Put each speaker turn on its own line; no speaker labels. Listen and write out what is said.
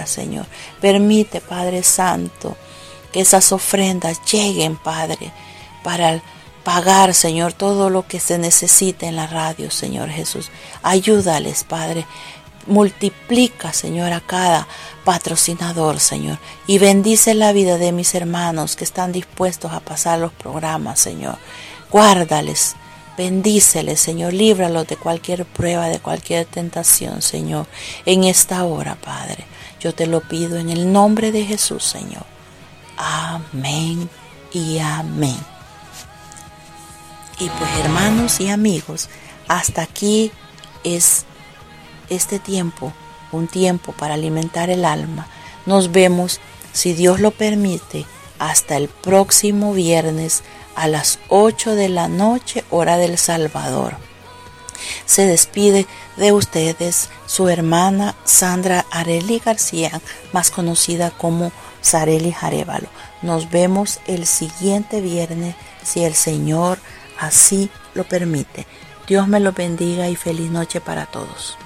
obra, Señor. Permite, Padre Santo, que esas ofrendas lleguen, Padre, para pagar, Señor, todo lo que se necesite en la radio, Señor Jesús. Ayúdales, Padre. Multiplica, Señor, a cada patrocinador, Señor, y bendice la vida de mis hermanos que están dispuestos a pasar los programas, Señor. Guárdales, bendíceles, Señor, líbralos de cualquier prueba, de cualquier tentación, Señor, en esta hora, Padre. Yo te lo pido en el nombre de Jesús, Señor. Amén y amén. Y pues, hermanos y amigos, hasta aquí es este tiempo, un tiempo para alimentar el alma. Nos vemos, si Dios lo permite, hasta el próximo viernes a las 8 de la noche, hora del Salvador. Se despide de ustedes su hermana Sandra Arely García, más conocida como Sarely Arévalo. Nos vemos el siguiente viernes, si el Señor así lo permite. Dios me lo bendiga y feliz noche para todos.